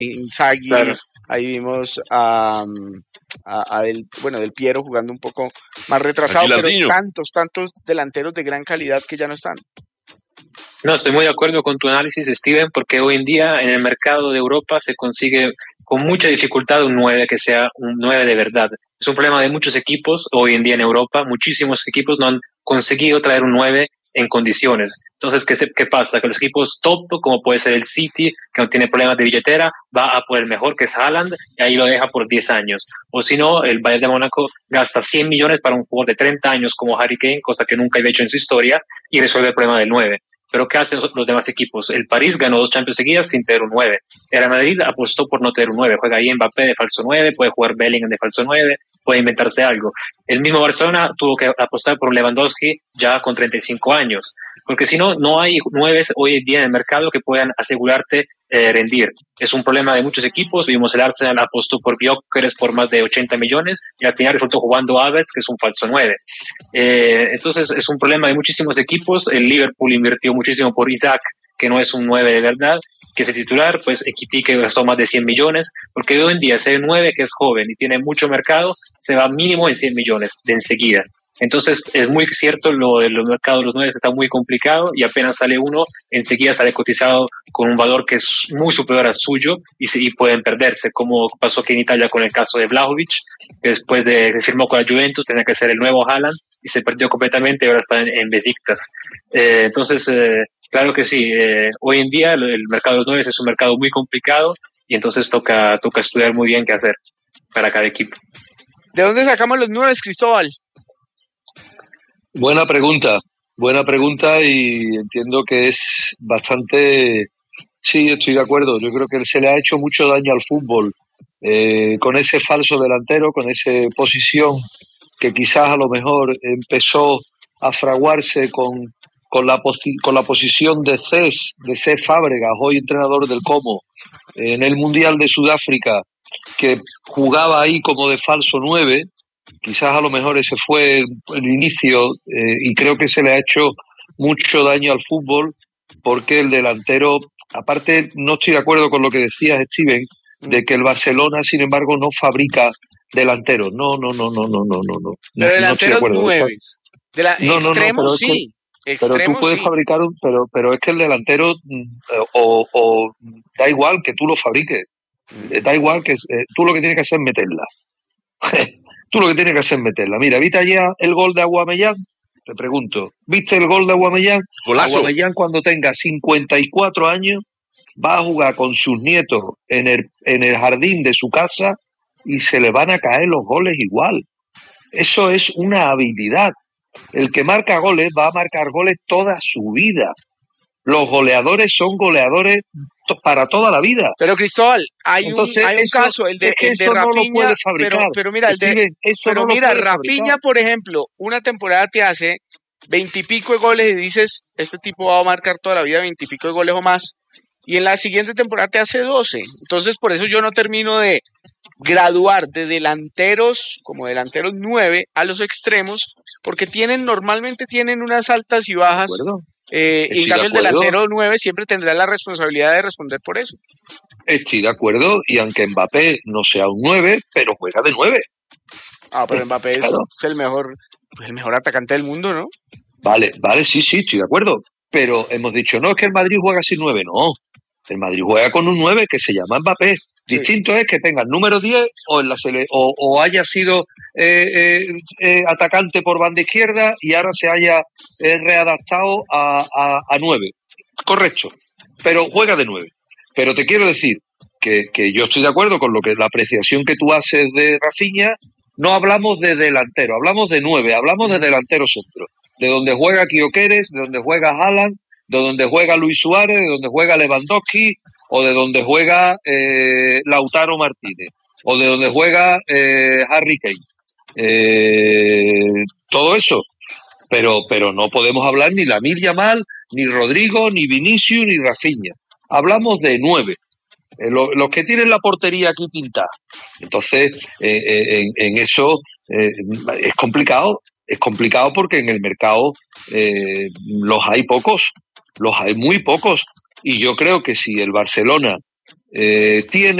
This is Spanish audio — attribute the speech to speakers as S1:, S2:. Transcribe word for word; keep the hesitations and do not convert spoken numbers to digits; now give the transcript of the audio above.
S1: Inzaghi,
S2: Claro.
S1: ahí vimos a, a, a Del, bueno, Del Piero jugando un poco más retrasado, pero tantos, tantos delanteros de gran calidad que ya no están.
S2: No, estoy muy de acuerdo con tu análisis, Steven, porque hoy en día en el mercado de Europa se consigue con mucha dificultad un nueve que sea un nueve de verdad. Es un problema de muchos equipos hoy en día en Europa. Muchísimos equipos no han conseguido traer un nueve en condiciones. Entonces, ¿qué, se, ¿qué pasa? Que los equipos top, como puede ser el City, que no tiene problemas de billetera, va a por el mejor, que es Haaland, y ahí lo deja por diez años. O si no, el Bayern de Mónaco gasta cien millones para un jugador de treinta años como Harry Kane, cosa que nunca había hecho en su historia, y resuelve el problema del nueve. Pero ¿qué hacen los demás equipos? El París ganó dos Champions seguidas sin tener un nueve. El Madrid apostó por no tener un nueve. Juega ahí Mbappé de falso nueve, puede jugar Bellingham de falso nueve, puede inventarse algo. El mismo Barcelona tuvo que apostar por Lewandowski ya con treinta y cinco años. Porque si no, no hay nueves hoy en día en el mercado que puedan asegurarte eh, rendir. Es un problema de muchos equipos. Vimos el Arsenal apostó por Gyökeres por más de ochenta millones y al final resultó jugando Havertz, que es un falso nueve. Eh, entonces es un problema de muchísimos equipos. El Liverpool invirtió muchísimo por Isaac, que no es un nueve de verdad, que es el titular. Pues Ekitike que gastó más de cien millones, porque hoy en día ese nueve que es joven y tiene mucho mercado se va mínimo en cien millones de enseguida. Entonces es muy cierto lo del mercado de los nueve que está muy complicado y apenas sale uno, enseguida sale cotizado con un valor que es muy superior al suyo y, se, y pueden perderse, como pasó aquí en Italia con el caso de Vlahovic, que después de que firmó con la Juventus tenía que ser el nuevo Haaland y se perdió completamente y ahora está en, en Besiktas. Eh, entonces, eh, claro que sí, eh, hoy en día el, el mercado de los nueve es un mercado muy complicado y entonces toca, toca estudiar muy bien qué hacer para cada equipo.
S1: ¿De dónde sacamos los nueve, Cristóbal?
S3: Buena pregunta, buena pregunta y entiendo que es bastante... Sí, estoy de acuerdo. Yo creo que se le ha hecho mucho daño al fútbol eh, con ese falso delantero, con esa posición que quizás a lo mejor empezó a fraguarse con, con, la, posi- con la posición de Cés, de Cés Fábregas, hoy entrenador del Como, en el Mundial de Sudáfrica, que jugaba ahí como de falso nueve. Quizás a lo mejor ese fue el, el inicio eh, y creo que se le ha hecho mucho daño al fútbol porque el delantero, aparte no estoy de acuerdo con lo que decías, Steven, de que el Barcelona, sin embargo, no fabrica delanteros. No, no, no, no, no, no, no, no.
S1: Pero
S3: no estoy de
S1: delanteros
S3: acuerdo.
S1: nueve. De la,
S3: no, no,
S1: extremos
S3: no, pero
S1: sí.
S3: es que,
S1: Extremos,
S3: pero tú puedes
S1: sí.
S3: fabricar un, pero, pero es que el delantero o, o da igual que tú lo fabriques. Da igual que eh, tú lo que tienes que hacer es meterla. Tú lo que tienes que hacer es meterla. Mira, ¿viste ayer el gol de Aubameyang? Te pregunto, ¿viste el gol de Aubameyang?
S4: Golazo.
S3: Aubameyang cuando tenga cincuenta y cuatro años va a jugar con sus nietos en el, en el jardín de su casa y se le van a caer los goles igual. Eso es una habilidad. El que marca goles va a marcar goles toda su vida. Los goleadores son goleadores para toda la vida.
S1: Pero Cristóbal, hay
S3: Entonces,
S1: un, hay un
S3: eso,
S1: caso, el de,
S3: es que
S1: el de
S3: eso no lo
S1: Rafinha,
S3: puede fabricar.
S1: pero, pero mira, el de,
S3: Steven, eso
S1: pero
S3: no lo
S1: mira,
S3: puede
S1: Rafinha,
S3: fabricar.
S1: por ejemplo, una temporada te hace veintipico de goles y dices, este tipo va a marcar toda la vida veintipico de goles o más, y en la siguiente temporada te hace doce. Entonces, por eso yo no termino de graduar de delanteros como delanteros nueve a los extremos, porque tienen normalmente tienen unas altas y bajas. Eh, y en cambio el delantero nueve siempre tendrá la responsabilidad de responder por eso.
S3: Estoy de acuerdo, y aunque Mbappé no sea un nueve, pero juega de nueve.
S1: Ah, pero Mbappé claro. es el mejor, el mejor atacante del mundo, ¿no?
S3: Vale, vale, sí, sí, estoy de acuerdo. Pero hemos dicho, no, es que el Madrid juega sin nueve, no. El Madrid juega con un nueve que se llama Mbappé. Distinto sí. es que tenga el número diez o, en la sele- o, o haya sido eh, eh, eh, atacante por banda izquierda y ahora se haya eh, readaptado a, a, a nueve. Correcto, pero juega de nueve. Pero te quiero decir que, que yo estoy de acuerdo con lo que la apreciación que tú haces de Rafinha. No hablamos de delantero, hablamos de nueve, hablamos de delantero centro. De donde juega Gyökeres, de donde juega Haaland, de donde juega Luis Suárez, de donde juega Lewandowski, o de donde juega eh, Lautaro Martínez, o de donde juega eh, Harry Kane. Eh, todo eso. Pero, pero no podemos hablar ni Lamine Yamal, ni Rodrigo, ni Vinicius, ni Rafinha. Hablamos de nueve. Eh, los, los que tienen la portería aquí pintada. Entonces, eh, eh, en, en eso eh, es complicado. Es complicado porque en el mercado eh, los hay pocos. Los hay muy pocos. Y yo creo que si el Barcelona eh, tiene